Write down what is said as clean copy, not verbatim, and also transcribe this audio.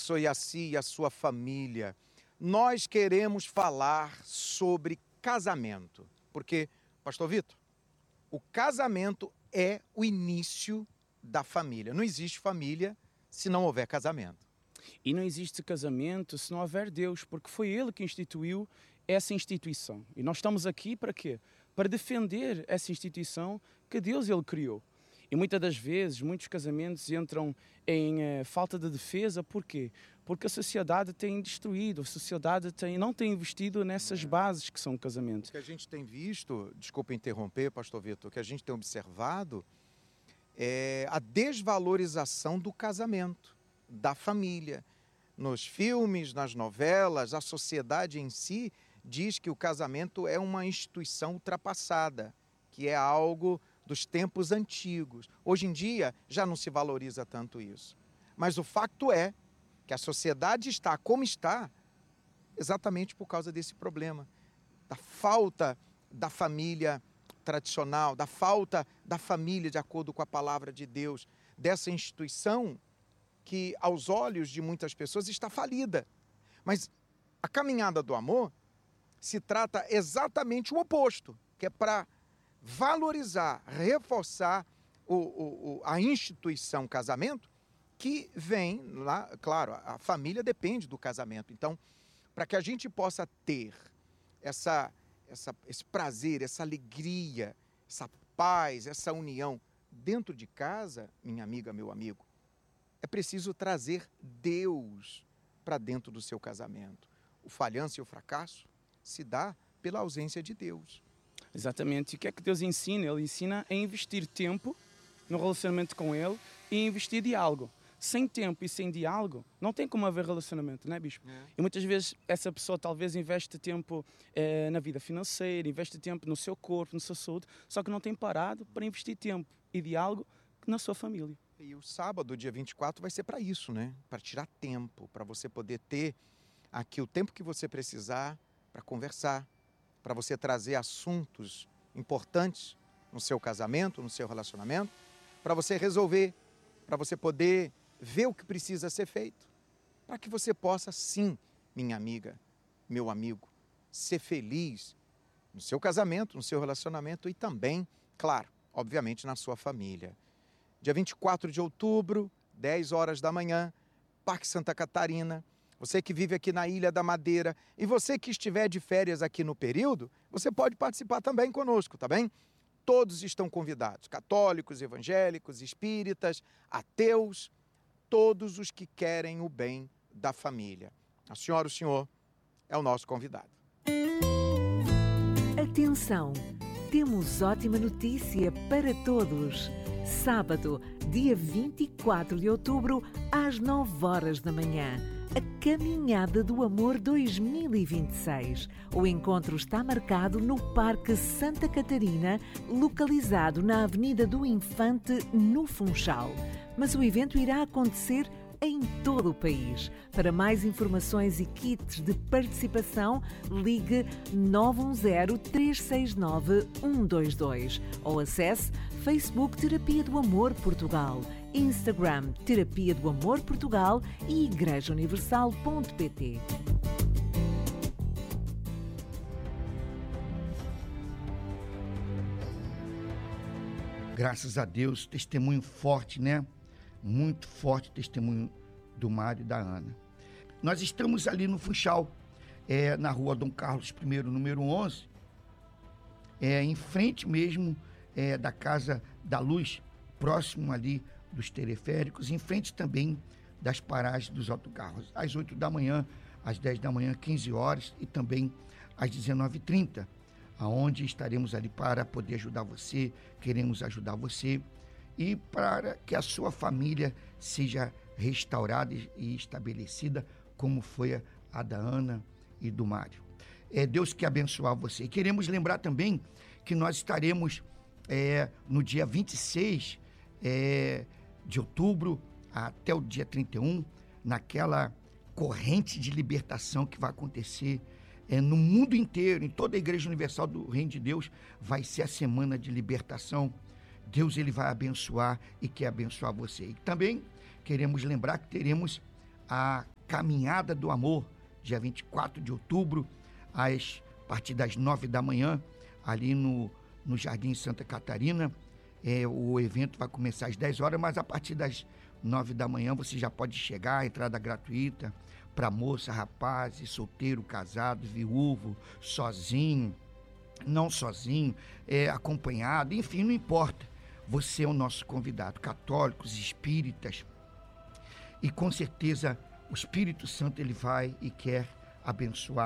abençoe a si e a sua família. Nós queremos falar sobre casamento, porque, Pastor Vitor, o casamento é o início da família. Não existe família se não houver casamento. E não existe casamento se não houver Deus, porque foi Ele que instituiu essa instituição. E nós estamos aqui para quê? Para defender essa instituição que Deus Ele criou. E muitas das vezes, muitos casamentos entram em falta de defesa. Por quê? Porque a sociedade tem destruído, a sociedade não tem investido nessas bases que são o casamento. O que a gente tem visto, desculpa interromper, Pastor Vitor, o que a gente tem observado é a desvalorização do casamento, da família. Nos filmes, nas novelas, a sociedade em si diz que o casamento é uma instituição ultrapassada, que é algo dos tempos antigos. Hoje em dia já não se valoriza tanto isso. Mas o fato é que a sociedade está como está exatamente por causa desse problema, da falta da família tradicional, da falta da família de acordo com a palavra de Deus, dessa instituição que aos olhos de muitas pessoas está falida. Mas a caminhada do amor se trata exatamente o oposto, que é para valorizar, reforçar a instituição casamento, que vem lá, claro, a família depende do casamento. Então, para que a gente possa ter esse prazer, essa alegria, essa paz, essa união dentro de casa, minha amiga, meu amigo, é preciso trazer Deus para dentro do seu casamento. O falhanço e o fracasso se dá pela ausência de Deus. Exatamente. E o que é que Deus ensina? Ele ensina a investir tempo no relacionamento com Ele e investir diálogo. Sem tempo e sem diálogo, não tem como haver relacionamento, não é, Bispo? E muitas vezes essa pessoa talvez investe tempo na vida financeira, investe tempo no seu corpo, na sua saúde, só que não tem parado para investir tempo e diálogo na sua família. E o sábado, dia 24, vai ser para isso, né? Para tirar tempo, para você poder ter aqui o tempo que você precisar para conversar, para você trazer assuntos importantes no seu casamento, no seu relacionamento, para você resolver, para você poder ver o que precisa ser feito, para que você possa, sim, minha amiga, meu amigo, ser feliz no seu casamento, no seu relacionamento e também, claro, obviamente, na sua família. Dia 24 de outubro, 10 horas da manhã, Parque Santa Catarina. Você que vive aqui na Ilha da Madeira e você que estiver de férias aqui no período, você pode participar também conosco, tá bem? Todos estão convidados, católicos, evangélicos, espíritas, ateus, todos os que querem o bem da família. A senhora, o senhor, é o nosso convidado. Atenção! Temos ótima notícia para todos. Sábado, dia 24 de outubro, às 9 horas da manhã. A Caminhada do Amor 2026. O encontro está marcado no Parque Santa Catarina, localizado na Avenida do Infante, no Funchal. Mas o evento irá acontecer em todo o país. Para mais informações e kits de participação, ligue 910-369-122 ou acesse Facebook Terapia do Amor Portugal, Instagram Terapia do Amor Portugal e igrejauniversal.pt. Graças a Deus, testemunho forte, né? Muito forte testemunho do Mário e da Ana. Nós estamos ali no Funchal, na rua Dom Carlos I, número 11, em frente mesmo da Casa da Luz, próximo ali dos teleféricos, em frente também das paragens dos autocarros, às 8 da manhã, às 10 da manhã, 15 horas e também às 19h30, aonde estaremos ali para poder ajudar você, queremos ajudar você e para que a sua família seja restaurada e estabelecida como foi a da Ana e do Mário. É Deus que abençoar você. E queremos lembrar também que nós estaremos no dia 26 de outubro até o dia 31, naquela corrente de libertação que vai acontecer no mundo inteiro, em toda a Igreja Universal do Reino de Deus, vai ser a semana de libertação. Deus ele vai abençoar e quer abençoar você. E também queremos lembrar que teremos a Caminhada do Amor, dia 24 de outubro, a partir das 9 da manhã, ali no Jardim Santa Catarina. O evento vai começar às 10 horas, mas a partir das 9 da manhã você já pode chegar, entrada gratuita para moça, rapaz, solteiro, casado, viúvo, sozinho, não sozinho, acompanhado, enfim, não importa. Você é o nosso convidado, católicos, espíritas, e com certeza o Espírito Santo ele vai e quer abençoar